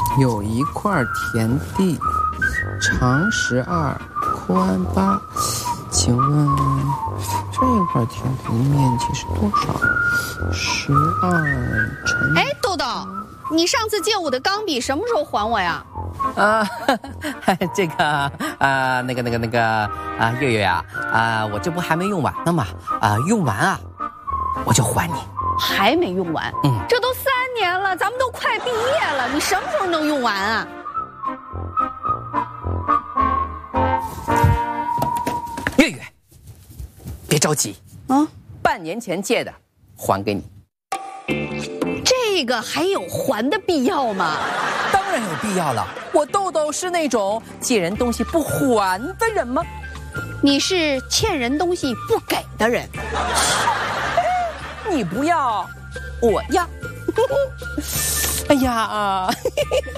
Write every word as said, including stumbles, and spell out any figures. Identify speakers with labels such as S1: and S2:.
S1: 有一块田地，长十二，宽八，请问这一块田地的面积是多少？十二乘……
S2: 哎，豆豆，你上次借我的钢笔什么时候还我呀？
S1: 啊，这个啊，那个那个那个啊，月月呀，啊，我这不还没用完呢嘛，啊，用完啊，我就还你。
S2: 还没用完？
S1: 嗯，
S2: 这都三年了，咱们都快毕业了，你什么时候能用完啊？
S1: 月月，别着急
S2: 啊，
S1: 半年前借的，还给你。
S2: 这个还有还的必要吗？
S1: 当然有必要了，我豆豆是那种借人东西不还的人吗？
S2: 你是欠人东西不给的人。
S1: 你不要，我要。哎呀啊！